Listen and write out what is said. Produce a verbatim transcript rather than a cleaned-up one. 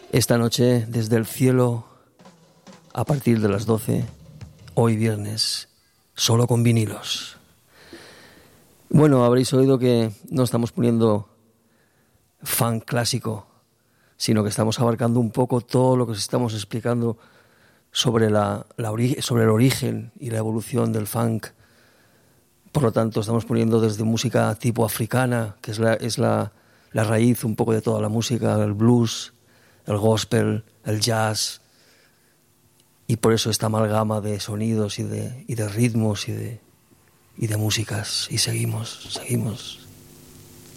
Esta noche, desde el cielo, a partir de las doce, hoy viernes, solo con vinilos. Bueno, habréis oído que no estamos poniendo funk clásico, sino que estamos abarcando un poco todo lo que os estamos explicando sobre, la, la ori- sobre el origen y la evolución del funk. Por lo tanto, estamos poniendo desde música tipo africana, que es la, es la, la raíz un poco de toda la música, el blues, el gospel, el jazz, y por eso esta amalgama de sonidos y de, y de ritmos y de, y de músicas. Y seguimos, seguimos.